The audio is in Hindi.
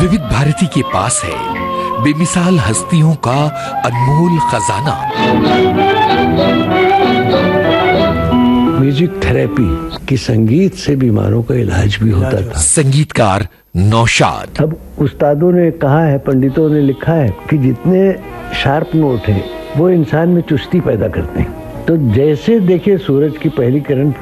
विविध भारती के पास है बेमिसाल हस्तियों का अनमोल खजाना। म्यूजिक थेरेपी की संगीत से बीमारों का इलाज भी होता था। संगीतकार नौशाद। अब उस्तादों ने कहा है, पंडितों ने लिखा है कि जितने शार्प नोट हैं वो इंसान में चुस्ती पैदा करते हैं। तो जैसे देखिए सूरज की पहली किरण